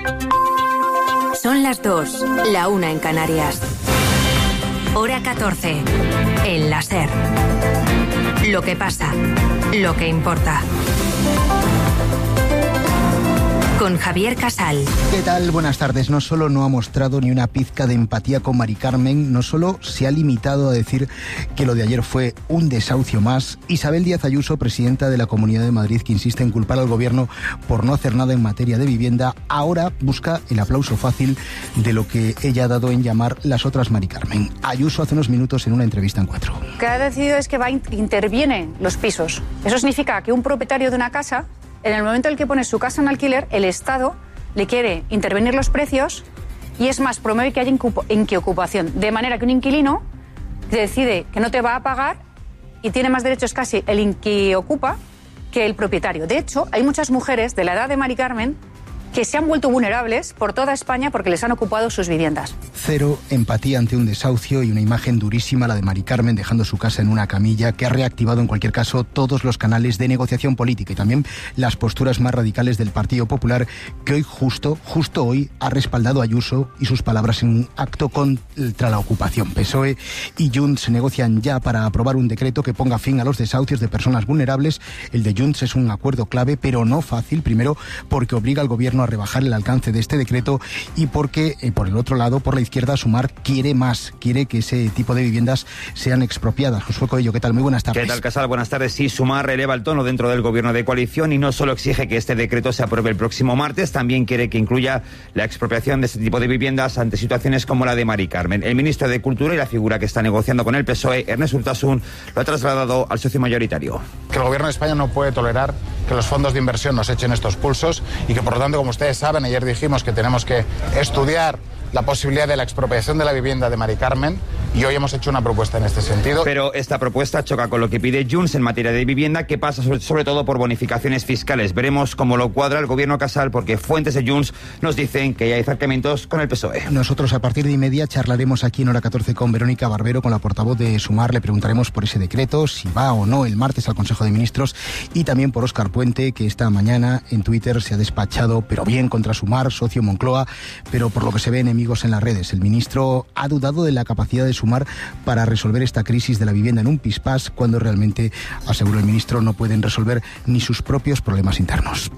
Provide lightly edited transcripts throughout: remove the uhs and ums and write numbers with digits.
Son las 2, la 1 en Canarias. Hora 14, en la SER. Lo que pasa, lo que importa. Con Javier Casal. ¿Qué tal? Buenas tardes. No solo no ha mostrado ni una pizca de empatía con Mari Carmen, no solo se ha limitado a decir que lo de ayer fue un desahucio más. Isabel Díaz Ayuso, presidenta de la Comunidad de Madrid, que insiste en culpar al gobierno por no hacer nada en materia de vivienda, ahora busca el aplauso fácil de lo que ella ha dado en llamar las otras Mari Carmen. Ayuso hace unos minutos en una entrevista en 4. Lo que ha decidido es que interviene los pisos. Eso significa que un propietario de una casa, en el momento en el que pone su casa en alquiler, el Estado le quiere intervenir los precios y es más, promueve que haya inquiocupación. De manera que un inquilino decide que no te va a pagar y tiene más derechos casi el inquiocupa que el propietario. De hecho, hay muchas mujeres de la edad de Mari Carmen que se han vuelto vulnerables por toda España porque les han ocupado sus viviendas. Cero empatía ante un desahucio y una imagen durísima, la de Mari Carmen dejando su casa en una camilla, que ha reactivado en cualquier caso todos los canales de negociación política y también las posturas más radicales del Partido Popular, que hoy justo hoy ha respaldado a Ayuso y sus palabras en un acto contra la ocupación. PSOE y Junts se negocian ya para aprobar un decreto que ponga fin a los desahucios de personas vulnerables. El de Junts es un acuerdo clave, pero no fácil, primero porque obliga al gobierno a rebajar el alcance de este decreto y porque, por el otro lado, por la izquierda, Sumar quiere más, quiere que ese tipo de viviendas sean expropiadas. Josué Coello, ¿qué tal? Muy buenas tardes. ¿Qué tal, Casal? Buenas tardes. Sí, Sumar eleva el tono dentro del gobierno de coalición y no solo exige que este decreto se apruebe el próximo martes, también quiere que incluya la expropiación de este tipo de viviendas ante situaciones como la de Mari Carmen. El ministro de Cultura y la figura que está negociando con el PSOE, Ernest Urtasun, lo ha trasladado al socio mayoritario. Que el gobierno de España no puede tolerar que los fondos de inversión nos echen estos pulsos y que, por lo tanto, como ustedes saben, ayer dijimos que tenemos que estudiar la posibilidad de la expropiación de la vivienda de Mari Carmen y hoy hemos hecho una propuesta en este sentido. Pero esta propuesta choca con lo que pide Junts en materia de vivienda, que pasa sobre todo por bonificaciones fiscales. Veremos cómo lo cuadra el gobierno Casal, porque fuentes de Junts nos dicen que ya hay acercamientos con el PSOE. Nosotros a partir de 1:30 charlaremos aquí en Hora 14 con Verónica Barbero, con la portavoz de Sumar. Le preguntaremos por ese decreto, si va o no el martes al Consejo de Ministros, y también por Óscar Puente, que esta mañana en Twitter se ha despachado, pero bien, contra Sumar, socio Moncloa, pero por lo que se ve enemigos en las redes. El ministro ha dudado de la capacidad de Sumar para resolver esta crisis de la vivienda en un pispás, cuando realmente, aseguró el ministro, no pueden resolver ni sus propios problemas internos.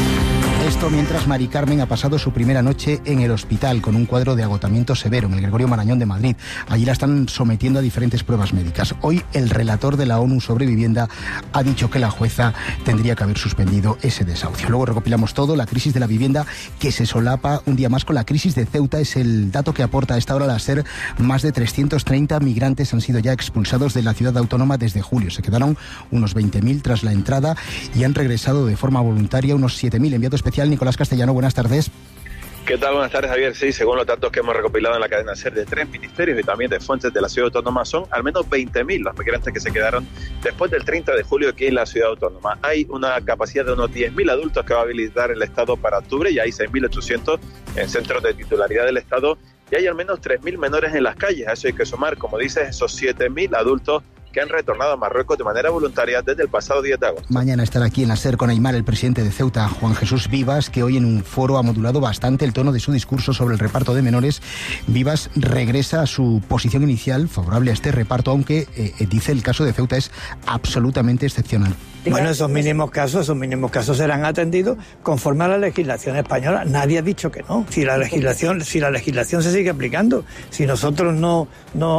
Esto mientras Mari Carmen ha pasado su primera noche en el hospital con un cuadro de agotamiento severo en el Gregorio Marañón de Madrid. Allí la están sometiendo a diferentes pruebas médicas. Hoy el relator de la ONU sobre vivienda ha dicho que la jueza tendría que haber suspendido ese desahucio. Luego recopilamos todo, la crisis de la vivienda que se solapa un día más con la crisis de Ceuta. Es el dato que aporta a esta hora la SER. Más de 330 migrantes han sido ya expulsados de la ciudad autónoma desde julio. Se quedaron unos 20.000 tras la entrada y han regresado de forma voluntaria unos 7.000. Enviado especial Nicolás Castellano, buenas tardes. ¿Qué tal? Buenas tardes, Javier. Sí, según los datos que hemos recopilado en la cadena SER de 3 ministerios y también de fuentes de la ciudad autónoma, son al menos 20.000 los migrantes que se quedaron después del 30 de julio aquí en la ciudad autónoma. Hay una capacidad de unos 10.000 adultos que va a habilitar el Estado para octubre y hay 6.800 en centros de titularidad del Estado y hay al menos 3.000 menores en las calles. A eso hay que sumar, como dices, esos 7.000 adultos que han retornado a Marruecos de manera voluntaria desde el pasado 10 de agosto. Mañana estará aquí en la SER con Aymar el presidente de Ceuta, Juan Jesús Vivas, que hoy en un foro ha modulado bastante el tono de su discurso sobre el reparto de menores. Vivas regresa a su posición inicial favorable a este reparto, aunque dice el caso de Ceuta es absolutamente excepcional. Bueno, esos mínimos casos serán atendidos conforme a la legislación española. Nadie ha dicho que no. Si la legislación se sigue aplicando, si nosotros no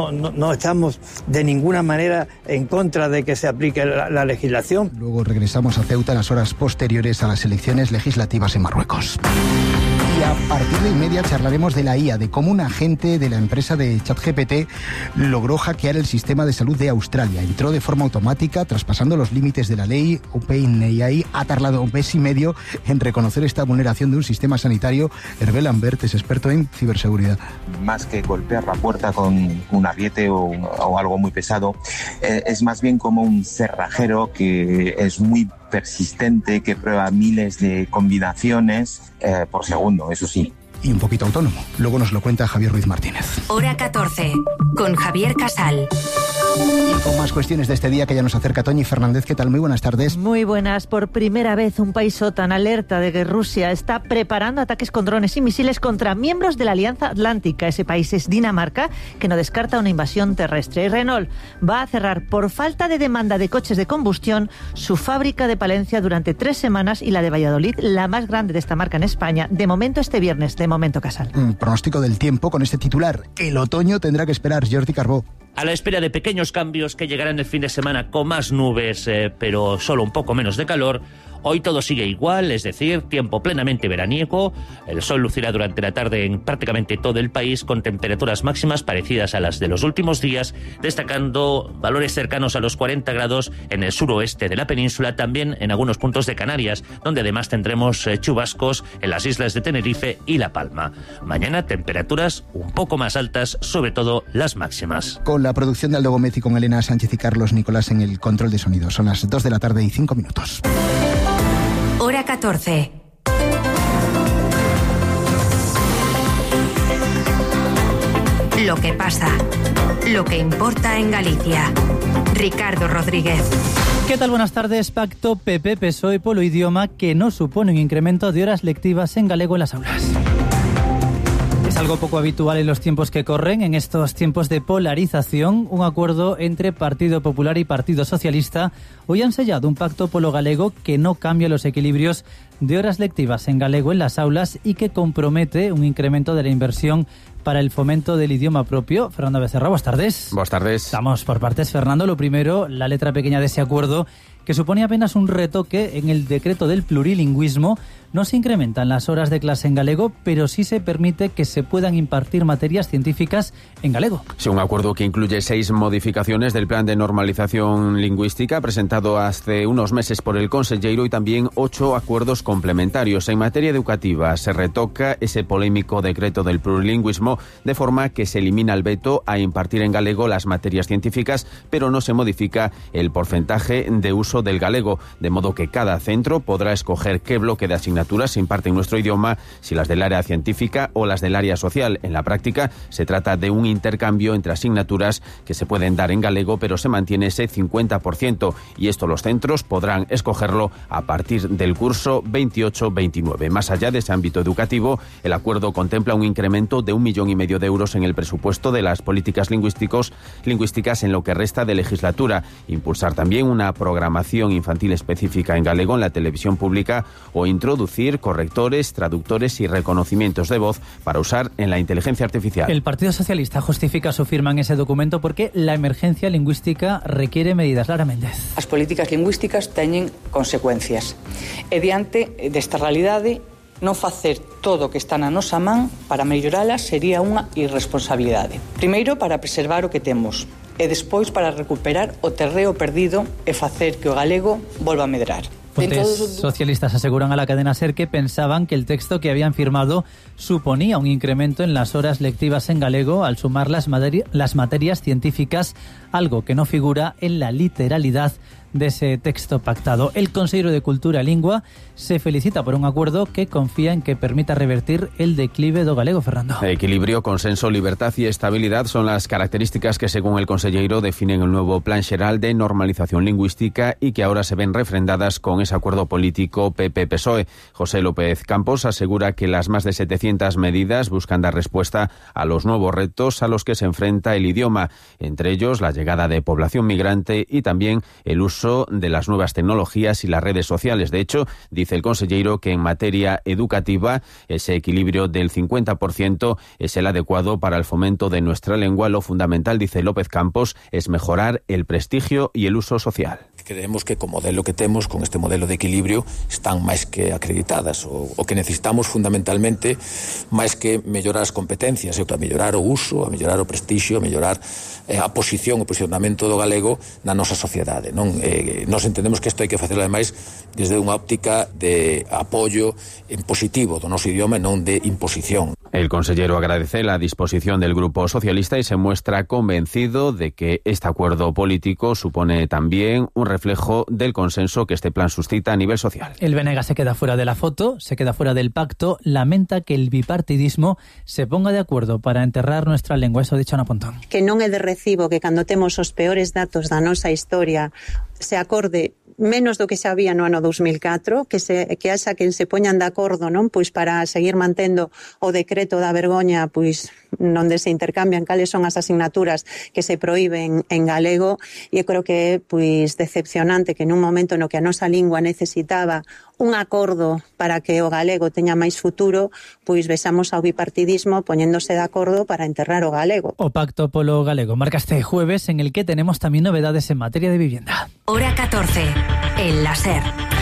estamos de ninguna manera en contra de que se aplique la legislación. Luego regresamos a Ceuta en las horas posteriores a las elecciones legislativas en Marruecos. Y a partir de 1:30 charlaremos de la IA, de cómo un agente de la empresa de ChatGPT logró hackear el sistema de salud de Australia. Entró de forma automática, traspasando los límites de la ley. OpenAI ha tardado un mes y medio en reconocer esta vulneración de un sistema sanitario. Hervé Lambert es experto en ciberseguridad. Más que golpear la puerta con un ariete o algo muy pesado, es más bien como un cerrajero que es muy persistente, que prueba miles de combinaciones por segundo, eso sí. y un poquito autónomo. Luego nos lo cuenta Javier Ruiz Martínez. Hora 14, con Javier Casal. Y con más cuestiones de este día que ya nos acerca Toñi Fernández. ¿Qué tal? Muy buenas tardes. Muy buenas. Por primera vez un país OTAN alerta de que Rusia está preparando ataques con drones y misiles contra miembros de la Alianza Atlántica. Ese país es Dinamarca, que no descarta una invasión terrestre. Y Renault va a cerrar por falta de demanda de coches de combustión su fábrica de Palencia durante 3 semanas y la de Valladolid, la más grande de esta marca en España. De momento este viernes, de momento Casal. Pronóstico del tiempo con este titular. El otoño tendrá que esperar. Jordi Carbó. A la espera de pequeños cambios que llegarán el fin de semana con más nubes, pero solo un poco menos de calor, hoy todo sigue igual, es decir, tiempo plenamente veraniego. El sol lucirá durante la tarde en prácticamente todo el país con temperaturas máximas parecidas a las de los últimos días, destacando valores cercanos a los 40 grados en el suroeste de la península, también en algunos puntos de Canarias, donde además tendremos chubascos en las islas de Tenerife y La Palma. Mañana temperaturas un poco más altas, sobre todo las máximas. Con la producción de Aldo Gómez y con Elena Sánchez y Carlos Nicolás en el control de sonido. Son las 2 de la tarde y 5 minutos. Hora 14. Lo que pasa, lo que importa en Galicia. Ricardo Rodríguez. ¿Qué tal? Buenas tardes. Pacto PP-PSOE polo idioma que no supone un incremento de horas lectivas en galego en las aulas. Es algo poco habitual en los tiempos que corren, en estos tiempos de polarización. Un acuerdo entre Partido Popular y Partido Socialista hoy han sellado un pacto polo galego que no cambia los equilibrios de horas lectivas en galego en las aulas y que compromete un incremento de la inversión para el fomento del idioma propio. Fernando Becerra, buenas tardes. Buenas tardes. Estamos por partes, Fernando. Lo primero, la letra pequeña de ese acuerdo, que supone apenas un retoque en el decreto del plurilingüismo. No se incrementan las horas de clase en galego, pero sí se permite que se puedan impartir materias científicas en galego. Sí, un acuerdo que incluye 6 modificaciones del plan de normalización lingüística presentado hace unos meses por el Conselleiro y también 8 acuerdos complementarios. En materia educativa se retoca ese polémico decreto del plurilingüismo de forma que se elimina el veto a impartir en galego las materias científicas, pero no se modifica el porcentaje de uso del galego, de modo que cada centro podrá escoger qué bloque de asignaturas se imparte en nuestro idioma, si las del área científica o las del área social. En la práctica se trata de un intercambio entre asignaturas que se pueden dar en galego, pero se mantiene ese 50%, y esto los centros podrán escogerlo a partir del curso 28-29. Más allá de ese ámbito educativo, el acuerdo contempla un incremento de 1,5 millones de euros en el presupuesto de las políticas lingüísticas en lo que resta de legislatura, impulsar también una programación infantil específica en galego en la televisión pública o introducir correctores, traductores y reconocimientos de voz para usar en la inteligencia artificial. El Partido Socialista justifica su firma en ese documento porque la emergencia lingüística requiere medidas. Lara Méndez. As políticas lingüísticas teñen consecuencias e diante desta realidade non facer todo o que está na nosa man para melloralas sería unha irresponsabilidade. Primeiro, para preservar o que temos e despois para recuperar o terreo perdido e facer que o galego volva a medrar. Fuentes socialistas aseguran a la cadena SER que pensaban que el texto que habían firmado suponía un incremento en las horas lectivas en galego al sumar las materias científicas, algo que no figura en la literalidad de ese texto pactado. El consejero de Cultura e Lingua se felicita por un acuerdo que confía en que permita revertir el declive do galego, Fernando. Equilibrio, consenso, libertad y estabilidad son las características que, según el consejero, definen el nuevo Plan Xeral de Normalización Lingüística y que ahora se ven refrendadas con ese acuerdo político PP-PSOE. José López Campos asegura que las más de 700 medidas buscan dar respuesta a los nuevos retos a los que se enfrenta el idioma, entre ellos la llegada de población migrante y también el uso de las nuevas tecnologías y las redes sociales. De hecho, dice el consejero que en materia educativa ese equilibrio del 50% es el adecuado para el fomento de nuestra lengua. Lo fundamental, dice López Campos, es mejorar el prestigio y el uso social. Creemos que co modelo que temos, con este modelo de equilibrio, están máis que acreditadas. O que necesitamos fundamentalmente, máis que mellorar as competencias, é a mellorar o uso, a mellorar o prestixio, a mellorar a posición, o posicionamento do galego na nosa sociedade. Nós entendemos que isto hai que facelo ademais desde unha óptica de apoio en positivo do noso idioma e non de imposición. El consellero agradece la disposición del Grupo Socialista y se muestra convencido de que este acuerdo político supone también un reflejo del consenso que este plan suscita a nivel social. El BNG se queda fuera de la foto, se queda fuera del pacto, lamenta que el bipartidismo se ponga de acuerdo para enterrar nuestra lengua. Eso ha dicho Ana Pontón. Que non é de recibo que cando temos os peores datos da nosa historia se acorde menos do que xa había no ano 2004, que haxa quen se poñan de acordo, non, pois para seguir mantendo o decreto da vergoña, pois onde se intercambian cales son as asignaturas que se proíben en galego, e eu creo que é pois decepcionante que nun momento no que a nosa lingua necesitaba un acordo para que o galego teña máis futuro, pois vexamos ao bipartidismo poñéndose de acordo para enterrar o galego. O Pacto polo Galego marca este jueves, en el que tenemos también novedades en materia de vivienda. Hora 14, en la SER.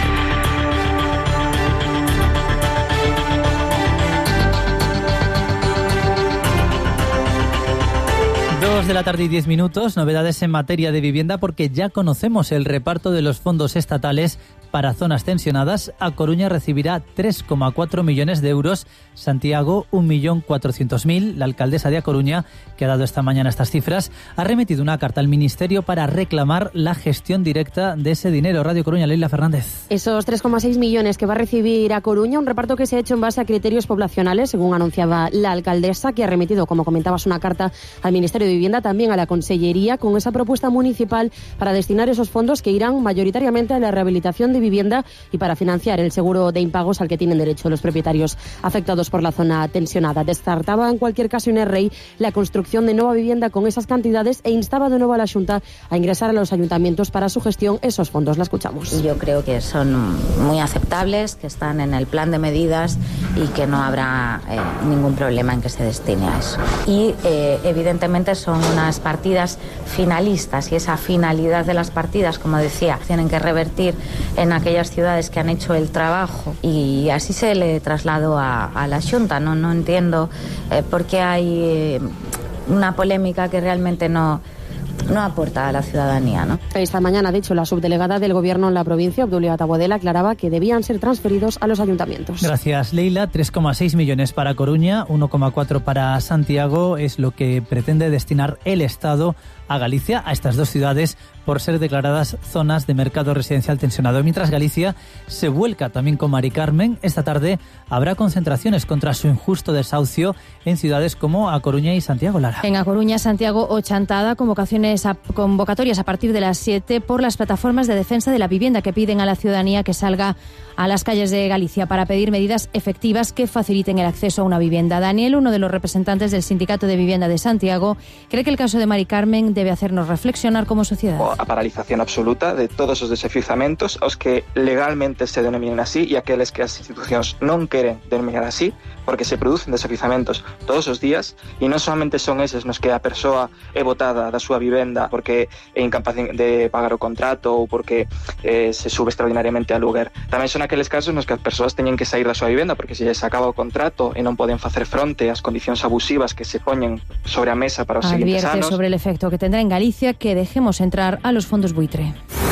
Dos de la tarde y 10 minutos, novedades en materia de vivienda porque ya conocemos el reparto de los fondos estatales para zonas tensionadas. A Coruña recibirá 3,4 millones de euros, Santiago 1.400.000. La alcaldesa de A Coruña, que ha dado esta mañana estas cifras, ha remitido una carta al Ministerio para reclamar la gestión directa de ese dinero. Radio Coruña, Leila Fernández. Esos 3,6 millones que va a recibir A Coruña, un reparto que se ha hecho en base a criterios poblacionales, según anunciaba la alcaldesa, que ha remitido, como comentabas, una carta al Ministerio de Vivienda, también a la Consellería, con esa propuesta municipal para destinar esos fondos que irán mayoritariamente a la rehabilitación de vivienda y para financiar el seguro de impagos al que tienen derecho los propietarios afectados por la zona tensionada. Descartaba en cualquier caso Inerrey la construcción de nueva vivienda con esas cantidades e instaba de nuevo a la Xunta a ingresar a los ayuntamientos para su gestión esos fondos. La escuchamos. Yo creo que son muy aceptables, que están en el plan de medidas y que no habrá ningún problema en que se destine a eso. Y evidentemente son unas partidas finalistas y esa finalidad de las partidas, como decía, tienen que revertir en aquellas ciudades que han hecho el trabajo y así se le trasladó a la Xunta. No entiendo por qué hay una polémica que realmente no aporta a la ciudadanía, ¿no? Esta mañana, de hecho, la subdelegada del Gobierno en la provincia, Obdulia Tabodela, aclaraba que debían ser transferidos a los ayuntamientos. Gracias, Leila. 3,6 millones para Coruña, 1,4 para Santiago, es lo que pretende destinar el Estado a Galicia, a estas dos ciudades, por ser declaradas zonas de mercado residencial tensionado. Mientras Galicia se vuelca también con Mari Carmen, esta tarde habrá concentraciones contra su injusto desahucio en ciudades como A Coruña y Santiago. Lara. En A Coruña, Santiago o Chantada, convocatorias a partir de las 7 por las plataformas de defensa de la vivienda que piden a la ciudadanía que salga a las calles de Galicia para pedir medidas efectivas que faciliten el acceso a una vivienda. Daniel, uno de los representantes del Sindicato de Vivienda de Santiago, cree que el caso de Mari Carmen debe hacernos reflexionar como sociedad. A paralización absoluta de todos os desafiuzamentos aos que legalmente se denominen así e aqueles que as institucións non queren denominar así, porque se producen desafiuzamentos todos os días e non solamente son eses nos que a persoa é botada da súa vivenda porque é incapaz de pagar o contrato ou porque se sube extraordinariamente a aluguer. Tamén son aqueles casos nos que as persoas teñen que sair da súa vivenda porque se lles acaba o contrato e non poden facer fronte ás condicións abusivas que se poñen sobre a mesa para os seguintes anos. Advierte sobre el efecto que tendrá en Galicia que dejemos entrar a los fondos buitre.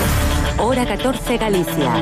Hora 14 Galicia.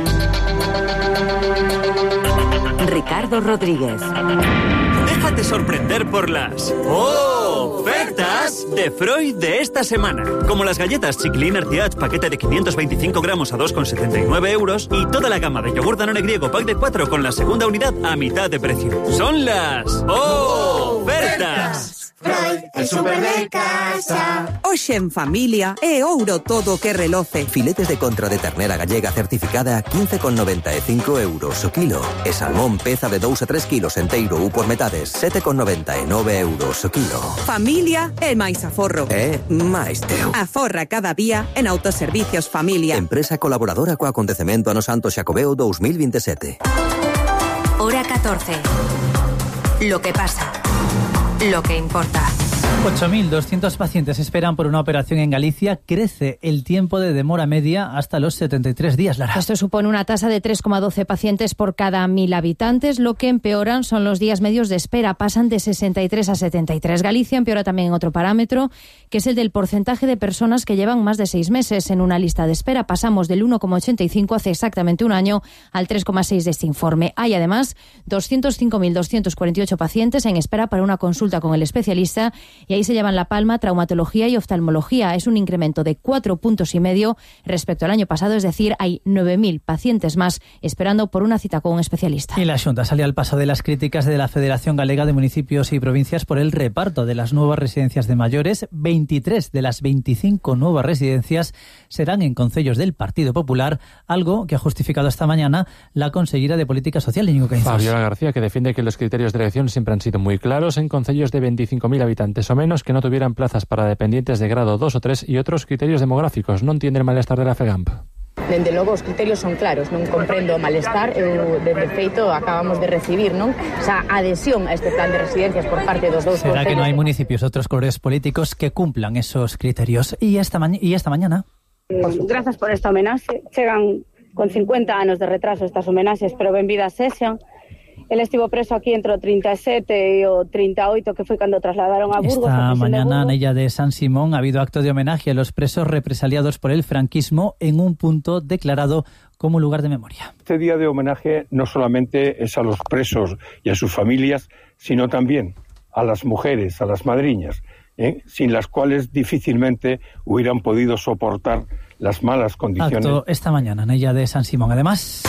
Ricardo Rodríguez. Déjate sorprender por las ofertas de Freud de esta semana. Como las galletas Chiclin Artiach paquete de 525 gramos a 2,79 euros y toda la gama de yogur Danone griego pack de 4 con la segunda unidad a mitad de precio. Son las ofertas. Freud, el super de casa. Hoxe en familia é ouro todo que reloce. Filetes de contra de ternera gallega certificada a 15,95 euros o kilo. E salmón peza de 2 a 3 kilos enteiro ou por metades 7,99 euros o kilo. Familia é máis aforro. É máis teu. Aforra cada día en Autoservicios Familia. Empresa colaboradora co acontecemento Ano Santo Xacobeo 2027. Hora 14. Lo que pasa. Lo que importa. 8.200 pacientes esperan por una operación en Galicia. Crece el tiempo de demora media hasta los 73 días, Lara. Esto supone una tasa de 3,12 pacientes por cada 1.000 habitantes. Lo que empeoran son los días medios de espera. Pasan de 63 a 73. Galicia empeora también en otro parámetro, que es el del porcentaje de personas que llevan más de 6 meses en una lista de espera. Pasamos del 1,85 hace exactamente un año al 3,6 de este informe. Hay además 205.248 pacientes en espera para una consulta con el especialista, y ahí se llevan la palma traumatología y oftalmología. Es un incremento de 4,5 puntos respecto al año pasado, es decir, hay 9.000 pacientes más esperando por una cita con un especialista. Y la Xunta salió al paso de las críticas de la Federación Galega de Municipios y Provincias por el reparto de las nuevas residencias de mayores. 23 de las 25 nuevas residencias serán en concellos del Partido Popular, algo que ha justificado esta mañana la consellera de Política Social, Íñigo Caínzos. Fabiola García, que defiende que los criterios de elección siempre han sido muy claros en concellos de 25.000 habitantes o menos que no tuvieran plazas para dependientes de grado 2 o 3 y otros criterios demográficos. No entiende el malestar de la FEGAMP. Dende logo os criterios son claros, non comprendo o malestar. Eu, de feito, acabamos de recibir esa adhesión a este plan de residencias por parte dos dous concellos. ¿Será que no hay municipios, otros colores políticos que cumplan esos criterios? Y esta mañana... Pues, grazas por esta homenaxe. Chegan con 50 anos de retraso estas homenaxes, pero benvidas sexan. Él estivo preso aquí entre o 37 e o 38, que foi cando trasladaron a Burgos. Esta mañana, en Illa de San Simón, ha habido acto de homenaje a los presos represaliados por el franquismo en un punto declarado como lugar de memoria. Este día de homenaje no solamente es a los presos y a sus familias, sino también a las mujeres, a las madriñas, sin las cuales difícilmente hubieran podido soportar las malas condiciones. Acto esta mañana en Illa de San Simón. Además,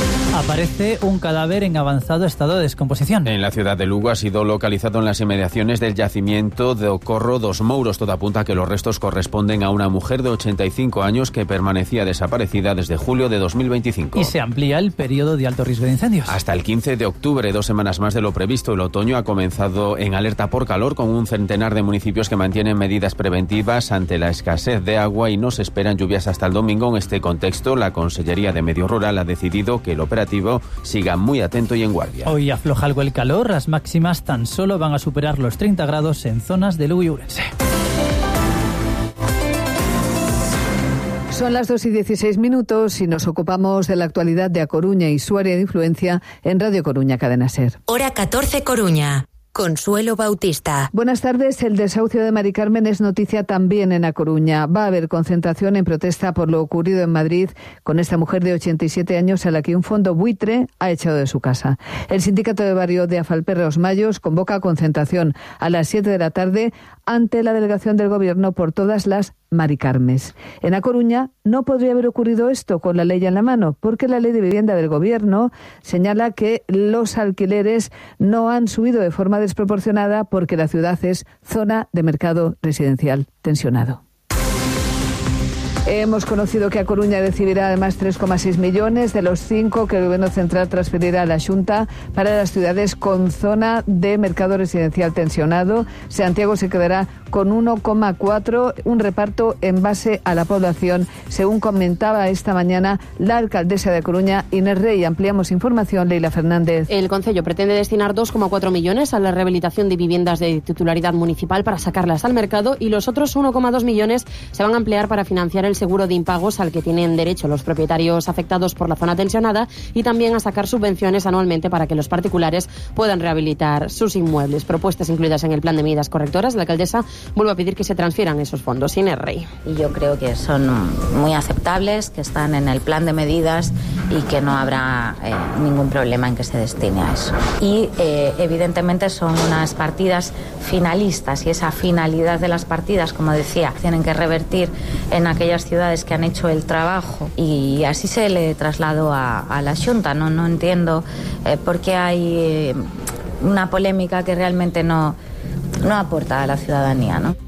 aparece un cadáver en avanzado estado de descomposición. En la ciudad de Lugo ha sido localizado en las inmediaciones del yacimiento de Ocorro dos Mouros. Todo apunta a que los restos corresponden a una mujer de 85 años que permanecía desaparecida desde julio de 2025. Y se amplía el periodo de alto riesgo de incendios. Hasta el 15 de octubre, 2 semanas más de lo previsto. El otoño ha comenzado en alerta por calor, con un centenar de municipios que mantienen medidas preventivas ante la escasez de agua y no se esperan lluvias hasta el domingo. En este contexto, la Consellería de Medio Rural ha decidido que el operativo siga muy atento y en guardia. Hoy afloja algo el calor, las máximas tan solo van a superar los 30 grados en zonas de Lugo y Ourense. Son las 2:16 y nos ocupamos de la actualidad de A Coruña y su área de influencia en Radio Coruña, Cadena SER. Hora 14 Coruña. Consuelo Bautista. Buenas tardes. El desahucio de Mari Carmen es noticia también en A Coruña. Va a haber concentración en protesta por lo ocurrido en Madrid con esta mujer de 87 años a la que un fondo buitre ha echado de su casa. El sindicato de barrio de Afalperra Os Mayos convoca concentración a las 7 de la tarde ante la delegación del Gobierno por todas las Mari Carmes. En A Coruña no podría haber ocurrido esto con la ley en la mano, porque la ley de vivienda del Gobierno señala que los alquileres no han subido de forma desproporcionada porque la ciudad es zona de mercado residencial tensionado. Hemos conocido que A Coruña recibirá además 3,6 millones de los 5 que el Gobierno central transferirá a la Xunta para las ciudades con zona de mercado residencial tensionado. Santiago se quedará con 1,4, un reparto en base a la población, según comentaba esta mañana la alcaldesa de A Coruña, Inés Rey. Ampliamos información, Leila Fernández. El Concello pretende destinar 2,4 millones a la rehabilitación de viviendas de titularidad municipal para sacarlas al mercado, y los otros 1,2 millones se van a emplear para financiar el seguro de impagos al que tienen derecho los propietarios afectados por la zona tensionada, y también a sacar subvenciones anualmente para que los particulares puedan rehabilitar sus inmuebles. Propuestas incluidas en el plan de medidas correctoras. La alcaldesa vuelve a pedir que se transfieran esos fondos. Inés Rey. Y yo creo que son muy aceptables, que están en el plan de medidas y que no habrá ningún problema en que se destine a eso. Y evidentemente son unas partidas finalistas, y esa finalidad de las partidas, como decía, tienen que revertir en aquellas ciudades que han hecho el trabajo, y así se le trasladó a la Xunta. No entiendo por qué hay una polémica que realmente no aporta a la ciudadanía, ¿no?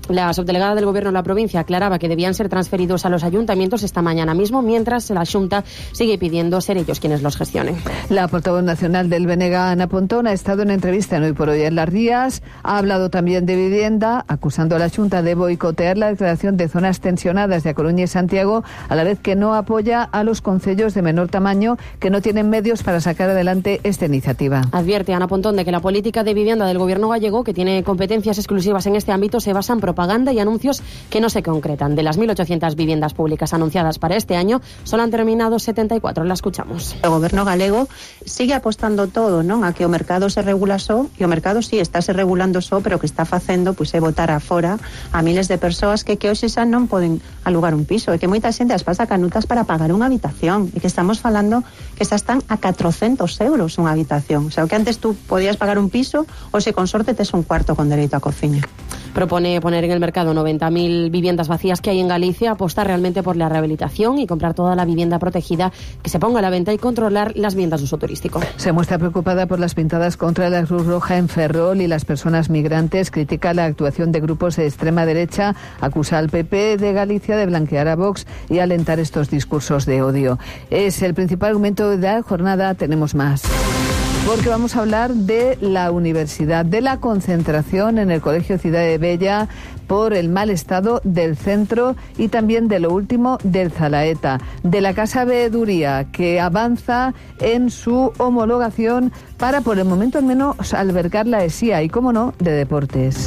La subdelegada del Gobierno en la provincia aclaraba que debían ser transferidos a los ayuntamientos esta mañana mismo, mientras la Xunta sigue pidiendo ser ellos quienes los gestionen. La portavoz nacional del BNG, Ana Pontón, ha estado en entrevista en Hoy por Hoy en Las Rías. Ha hablado también de vivienda, acusando a la Xunta de boicotear la declaración de zonas tensionadas de A Coruña y Santiago, a la vez que no apoya a los concellos de menor tamaño que no tienen medios para sacar adelante esta iniciativa. Advierte Ana Pontón de que la política de vivienda del Gobierno gallego, que tiene competencias exclusivas en este ámbito, se basa en propaganda y anuncios que no se concretan. De las 1.800 viviendas públicas anunciadas para este año, solo han terminado 74. La escuchamos. O Goberno galego sigue apostando todo, non, a que o mercado se regula só, e o mercado sí está se regulando só, pero que está facendo pois é botar afora a miles de persoas que hoxe xa non poden alugar un piso, e que moita xente as pasa canutas para pagar unha habitación, e que estamos falando que xa están a 400 euros unha habitación. O sea, o que antes tú podías pagar un piso, hoxe con sorte tes un cuarto con dereito a cociña. Propone poner en el mercado 90.000 viviendas vacías que hay en Galicia, apostar realmente por la rehabilitación y comprar toda la vivienda protegida que se ponga a la venta y controlar las viviendas de uso turístico. Se muestra preocupada por las pintadas contra la Cruz Roja en Ferrol y las personas migrantes. Critica la actuación de grupos de extrema derecha, acusa al PP de Galicia de blanquear a Vox y alentar estos discursos de odio. Es el principal argumento de la jornada. Tenemos más. Porque vamos a hablar de la universidad, de la concentración en el Colegio Ciudad de Bella por el mal estado del centro y también de lo último del Zalaeta, de la Casa Veeduría, que avanza en su homologación para, por el momento al menos, albergar la ESIA y, cómo no, de deportes.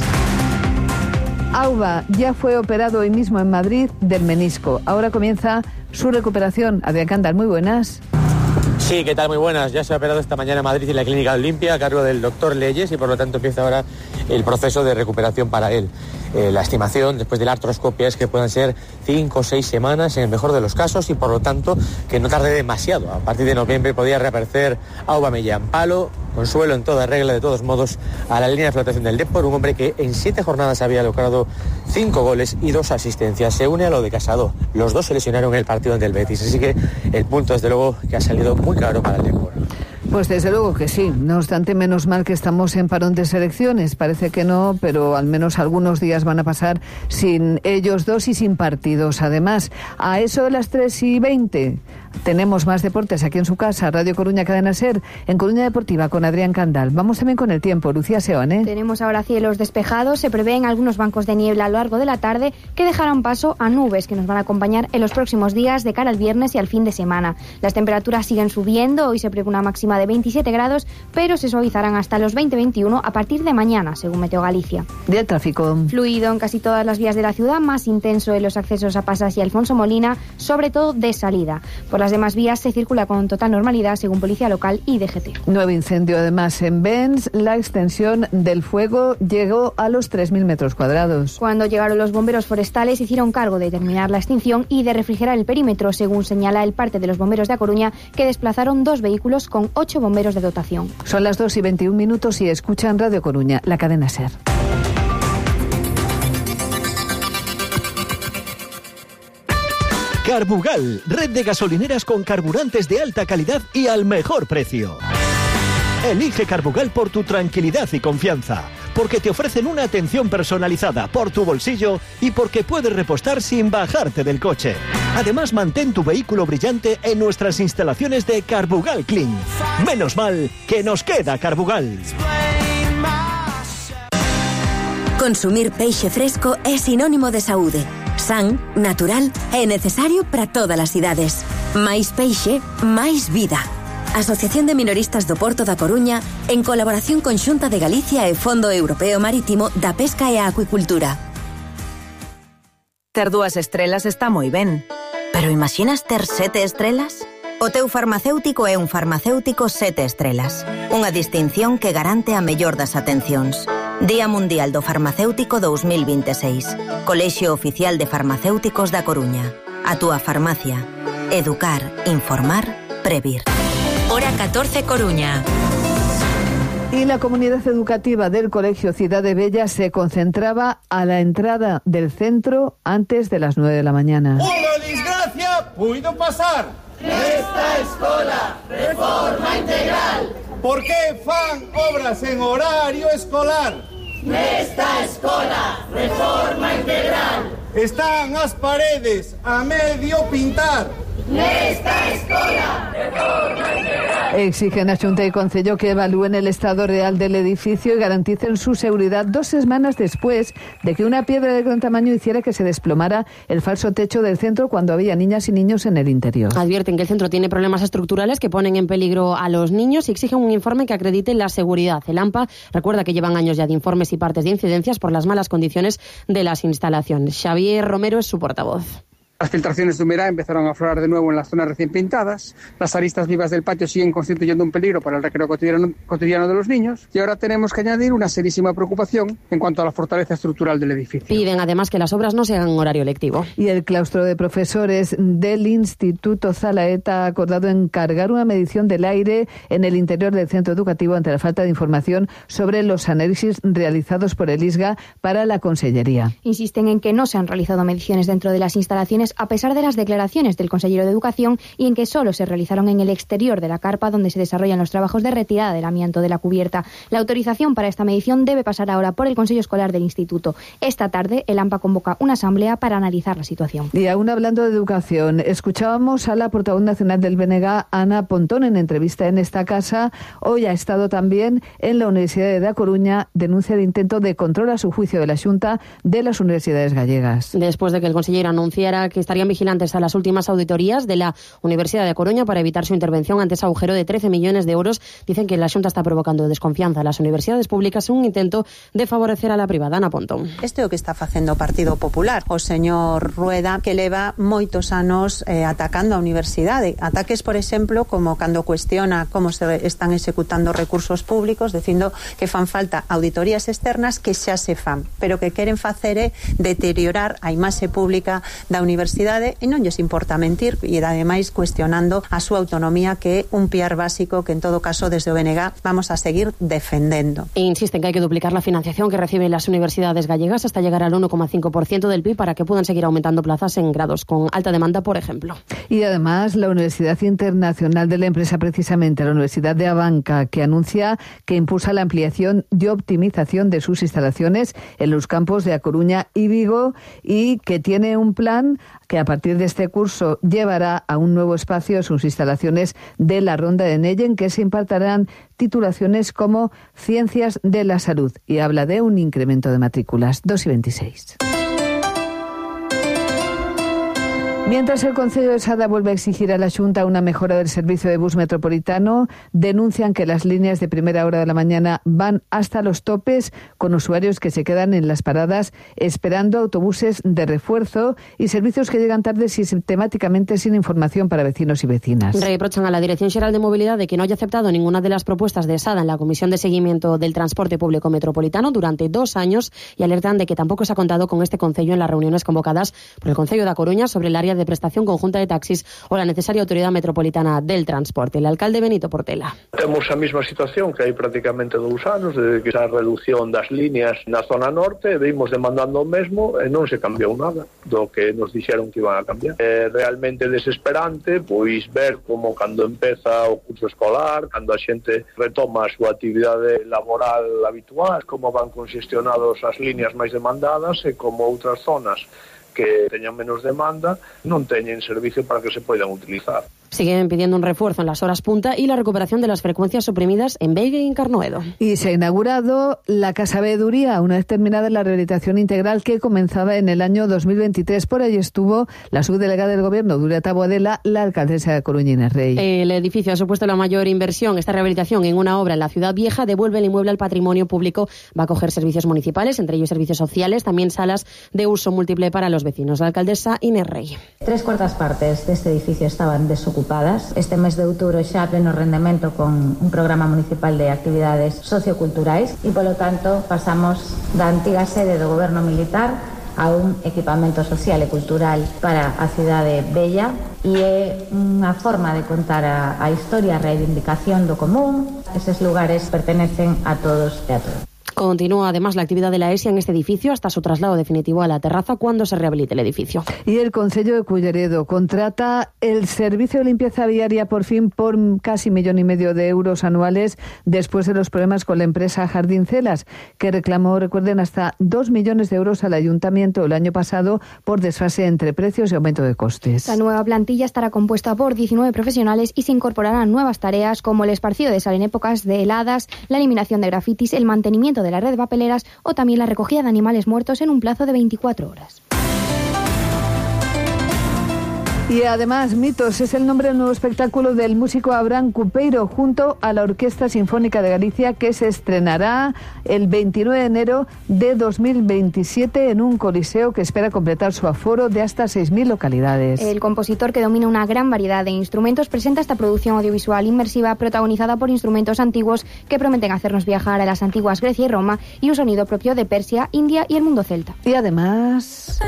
Auba ya fue operado hoy mismo en Madrid del menisco. Ahora comienza su recuperación. Adrián Candal, muy buenas. Sí, ¿qué tal? Muy buenas. Ya se ha operado esta mañana en Madrid en la Clínica Olimpia a cargo del doctor Leyes y por lo tanto empieza ahora el proceso de recuperación para él. La estimación después de la artroscopia es que puedan ser 5 o 6 semanas en el mejor de los casos y por lo tanto que no tarde demasiado. A partir de noviembre podría reaparecer Auba Mellán. Palo, consuelo en toda regla de todos modos a la línea de flotación del Depor, un hombre que en 7 jornadas había logrado 5 goles y 2 asistencias. Se une a lo de Casado. Los dos se lesionaron en el partido ante el Betis, así que el punto desde luego que ha salido muy claro para el Depor. Pues desde luego que sí. No obstante, menos mal que estamos en parón de selecciones. Parece que no, pero al menos algunos días van a pasar sin ellos dos y sin partidos. Además, a eso de las 3:20 tenemos más deportes aquí en su casa, Radio Coruña, Cadena SER, en Coruña Deportiva con Adrián Candal. Vamos también con el tiempo. Lucía Seoane. Tenemos ahora cielos despejados. Se prevén algunos bancos de niebla a lo largo de la tarde que dejarán paso a nubes que nos van a acompañar en los próximos días de cara al viernes y al fin de semana. Las temperaturas siguen subiendo. Hoy se prevé una máxima de 27 grados, pero se suavizarán hasta los 20-21 a partir de mañana, según Meteo Galicia. ¿De tráfico? Fluido en casi todas las vías de la ciudad, más intenso en los accesos a Pasas y Alfonso Molina, sobre todo de salida. Por las demás vías se circula con total normalidad, según Policía Local y DGT. Nuevo incendio además en Bens. La extensión del fuego llegó a los 3.000 metros cuadrados. Cuando llegaron los bomberos forestales, hicieron cargo de terminar la extinción y de refrigerar el perímetro, según señala el parte de los bomberos de A Coruña, que desplazaron 2 vehículos con 8 bomberos de dotación. Son las 2:21 y escuchan Radio Coruña, la cadena SER. Carbugal, red de gasolineras con carburantes de alta calidad y al mejor precio. Elige Carbugal por tu tranquilidad y confianza, porque te ofrecen una atención personalizada por tu bolsillo y porque puedes repostar sin bajarte del coche. Además, mantén tu vehículo brillante en nuestras instalaciones de Carbugal Clean. Menos mal que nos queda Carbugal. Consumir peixe fresco é sinónimo de saúde. San, natural e necesario para todas as idades. Máis peixe, máis vida. Asociación de Minoristas do Porto da Coruña, en colaboración con Xunta de Galicia e Fondo Europeo Marítimo da Pesca e a Acuicultura. Ter 2 estrelas está moi ben, pero imaginas ter 7 estrelas? O teu farmacéutico é un farmacéutico 7 estrelas. Unha distinción que garante a mellor das atencións. Día Mundial do Farmacéutico 2026. Colexio Oficial de Farmacéuticos da Coruña. A túa farmacia. Educar, informar, previr. Hora 14 Coruña. Y la comunidad educativa del Colegio Ciudad de Bella se concentraba a la entrada del centro antes de las 9 de la mañana. ¡Unha desgracia puido pasar! Esta escola, reforma integral. ¿Por qué fan obras en horario escolar? nesta escola, reforma integral. Están as paredes a medio pintar. Nesta escola, reforma integral. Exigen a Xunta y Concello que evalúen el estado real del edificio y garanticen su seguridad 2 semanas después de que una piedra de gran tamaño hiciera que se desplomara el falso techo del centro cuando había niñas y niños en el interior. Advierten que el centro tiene problemas estructurales que ponen en peligro a los niños y exigen un informe que acredite la seguridad. El AMPA recuerda que llevan años ya de informes y partes de incidencias por las malas condiciones de las instalaciones. Xavier Romero es su portavoz. Las filtraciones de humedad empezaron a aflorar de nuevo en las zonas recién pintadas, las aristas vivas del patio siguen constituyendo un peligro para el recreo cotidiano de los niños y ahora tenemos que añadir una serísima preocupación en cuanto a la fortaleza estructural del edificio. Piden además que las obras no se hagan en horario lectivo. Y el claustro de profesores del Instituto Zalaeta ha acordado encargar una medición del aire en el interior del centro educativo ante la falta de información sobre los análisis realizados por el ISGA para la Consellería. Insisten en que no se han realizado mediciones dentro de las instalaciones a pesar de las declaraciones del consejero de Educación y en que solo se realizaron en el exterior de la carpa donde se desarrollan los trabajos de retirada del amianto de la cubierta. La autorización para esta medición debe pasar ahora por el Consejo Escolar del Instituto. Esta tarde el AMPA convoca una asamblea para analizar la situación. Y aún hablando de educación, escuchábamos a la portavoz nacional del BNG, Ana Pontón, en entrevista en esta casa. Hoy ha estado también en la Universidad de A Coruña, denuncia de intento de control a su juicio de la Xunta de las universidades gallegas. Después de que el consejero anunciara que estarían vigilantes a las últimas auditorías de la Universidad de A Coruña para evitar su intervención ante ese agujero de 13 millones de euros, dicen que la Xunta está provocando desconfianza a las universidades públicas en un intento de favorecer a la privada. Ana Pontón. Isto é o que está facendo o Partido Popular. O señor Rueda, que leva moitos anos atacando a universidade. Ataques, por exemplo, como cando cuestiona como se están executando recursos públicos, dicindo que fan falta auditorías externas que xa se fan, pero que queren facer é deteriorar a imaxe pública da universidade e non lles importa mentir e ademais cuestionando a súa autonomía, que é un piar básico que en todo caso desde o BNG vamos a seguir defendendo. E insisten que hay que duplicar la financiación que reciben las universidades gallegas hasta llegar al 1,5% del PIB para que puedan seguir aumentando plazas en grados con alta demanda, por ejemplo. Y además la Universidad Internacional de la Empresa, precisamente la Universidad de Abanca, que anuncia que impulsa la ampliación y optimización de sus instalaciones en los campos de A Coruña y Vigo y que tiene un plan que a partir de este curso llevará a un nuevo espacio sus instalaciones de la Ronda de Nelle, en que se impartirán titulaciones como Ciencias de la Salud, y habla de un incremento de matrículas, 2 y 26. Mientras el Concello de Sada vuelve a exigir a la Xunta una mejora del servicio de bus metropolitano, denuncian que las líneas de primera hora de la mañana van hasta los topes, con usuarios que se quedan en las paradas esperando autobuses de refuerzo y servicios que llegan tarde sistemáticamente sin información para vecinos y vecinas. Reprochan a la Dirección Xeral de Movilidad de que no haya aceptado ninguna de las propuestas de Sada en la Comisión de Seguimiento del Transporte Público Metropolitano durante 2 años y alertan de que tampoco se ha contado con este Concello en las reuniones convocadas por el Concello de A Coruña sobre el área de prestación conjunta de taxis o la necesaria Autoridade Metropolitana del Transporte. El alcalde Benito Portela. Temos a mesma situación que hai prácticamente 2 anos, desde que a reducción das líneas na zona norte, vimos demandando o mesmo e non se cambiou nada do que nos dixeron que iban a cambiar. É realmente desesperante, pois ver como cando empeza o curso escolar, cando a xente retoma a súa actividade laboral habitual, como van conxestionados as líneas máis demandadas e como outras zonas que teñan menos demanda non teñen servicio para que se poidan utilizar. Siguen pidiendo un refuerzo en las horas punta y la recuperación de las frecuencias suprimidas en Veiga y en Carnoedo. Y se ha inaugurado la Casa Veeduría, una vez terminada la rehabilitación integral que comenzaba en el año 2023. Por ahí estuvo la subdelegada del Gobierno, Dura Taboadela, la alcaldesa de Coruña, Inés Rey. El edificio ha supuesto la mayor inversión. Esta rehabilitación en una obra en la ciudad vieja devuelve el inmueble al patrimonio público. Va a acoger servicios municipales, entre ellos servicios sociales, también salas de uso múltiple para los vecinos. La alcaldesa Inés Rey. 3/4 partes deste edificio estaban desocupadas. Este mes de outubro xa pleno rendemento con un programa municipal de actividades socioculturais e, polo tanto, pasamos da antiga sede do goberno militar a un equipamento social e cultural para a cidade bella e é unha forma de contar a historia, a reivindicación do común. Eses lugares pertenecen a todos e a todas. Continúa además la actividad de la ESIA en este edificio hasta su traslado definitivo a la terraza cuando se rehabilite el edificio. Y el Concello de Culleredo contrata el servicio de limpieza viaria por fin por casi 1,5 millones de euros anuales después de los problemas con la empresa Jardincelas, que reclamó, recuerden, hasta 2 millones de euros al ayuntamiento el año pasado por desfase entre precios y aumento de costes. La nueva plantilla estará compuesta por 19 profesionales y se incorporarán nuevas tareas como el esparcido de sal en épocas de heladas, la eliminación de grafitis, el mantenimiento de la red de papeleras o también la recogida de animales muertos en un plazo de 24 horas. Y además, Mitos es el nombre del nuevo espectáculo del músico Abraham Cupeiro junto a la Orquesta Sinfónica de Galicia, que se estrenará el 29 de enero de 2027 en un coliseo que espera completar su aforo de hasta 6.000 localidades. El compositor, que domina una gran variedad de instrumentos, presenta esta producción audiovisual inmersiva protagonizada por instrumentos antiguos que prometen hacernos viajar a las antiguas Grecia y Roma y un sonido propio de Persia, India y el mundo celta. Y además,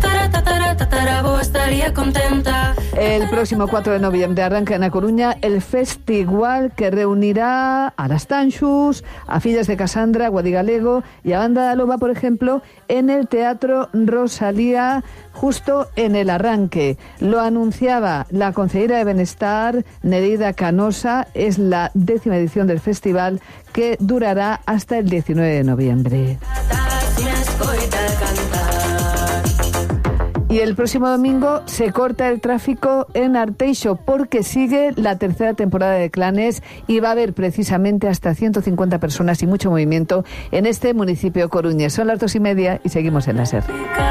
el próximo 4 de noviembre arranca en A Coruña el Festigual, que reunirá a las Tanxus, a Fillas de Casandra, a Guadigalego y a Banda da Loba, por ejemplo, en el Teatro Rosalía, justo en el arranque. Lo anunciaba la consellera de Benestar, Nereida Canosa. Es la 10ª edición del festival, que durará hasta el 19 de noviembre. Y el próximo domingo se corta el tráfico en Arteixo porque sigue la 3ª temporada de Clanes y va a haber precisamente hasta 150 personas y mucho movimiento en este municipio coruñés. Son las 2:30 y seguimos en la SER.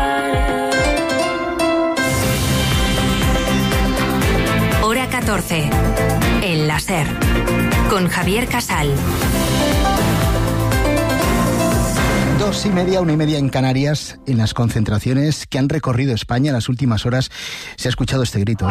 Hora 14. En la SER. Con Javier Casal. 2:30, 1:30 en Canarias. En las concentraciones que han recorrido España en las últimas horas se ha escuchado este grito.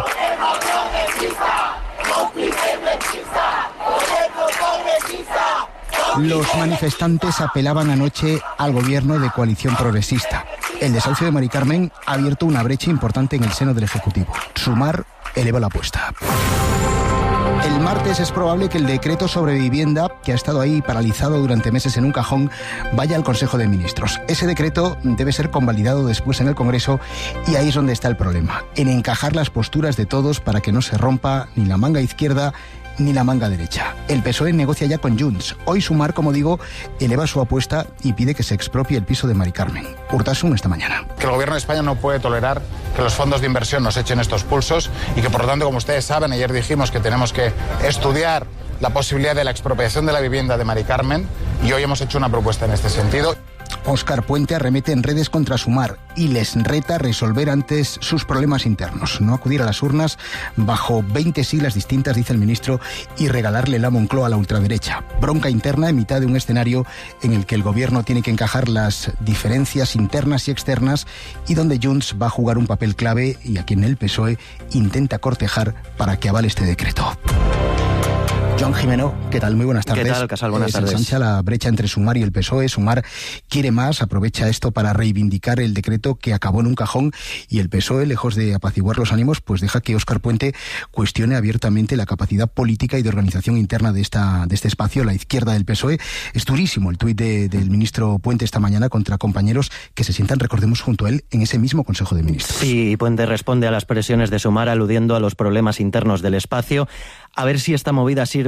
Los manifestantes apelaban anoche al gobierno de coalición progresista. El desahucio de Mari Carmen ha abierto una brecha importante en el seno del Ejecutivo. Sumar eleva la apuesta. El martes es probable que el decreto sobre vivienda, que ha estado ahí paralizado durante meses en un cajón, vaya al Consejo de Ministros. Ese decreto debe ser convalidado después en el Congreso y ahí es donde está el problema, en encajar las posturas de todos para que no se rompa ni la manga izquierda ni la manga derecha. El PSOE negocia ya con Junts. Hoy Sumar, como digo, eleva su apuesta y pide que se expropie el piso de Mari Carmen. Urtasun esta mañana. Que el gobierno de España no puede tolerar que los fondos de inversión nos echen estos pulsos y que, por lo tanto, como ustedes saben, ayer dijimos que tenemos que estudiar la posibilidad de la expropiación de la vivienda de Mari Carmen y hoy hemos hecho una propuesta en este sentido. Óscar Puente arremete en redes contra Sumar y les reta a resolver antes sus problemas internos. No acudir a las urnas bajo 20 siglas distintas, dice el ministro, y regalarle la Moncloa a la ultraderecha. Bronca interna en mitad de un escenario en el que el gobierno tiene que encajar las diferencias internas y externas y donde Junts va a jugar un papel clave y a quien el PSOE intenta cortejar para que avale este decreto. Joan Jimeno, ¿qué tal? Muy buenas tardes. ¿Qué tal, Casal? Buenas tardes. Se ensancha la brecha entre Sumar y el PSOE. Sumar quiere más, aprovecha esto para reivindicar el decreto que acabó en un cajón y el PSOE, lejos de apaciguar los ánimos, pues deja que Óscar Puente cuestione abiertamente la capacidad política y de organización interna de este espacio, la izquierda del PSOE. Es durísimo el tuit del ministro Puente esta mañana contra compañeros que se sientan, recordemos, junto a él en ese mismo Consejo de Ministros. Sí, Puente responde a las presiones de Sumar aludiendo a los problemas internos del espacio. A ver si esta movida sirve